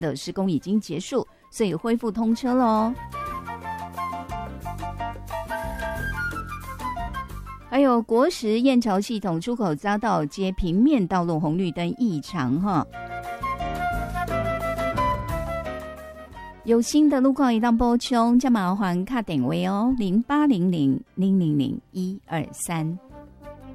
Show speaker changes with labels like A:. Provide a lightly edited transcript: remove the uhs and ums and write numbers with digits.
A: 的施工已经结束，所以恢复通车咯。还有国十燕巢系统出口匝道接平面道路红绿灯异常哈，有新的路况一旦补充，就麻烦打电话哦，0800-000-123。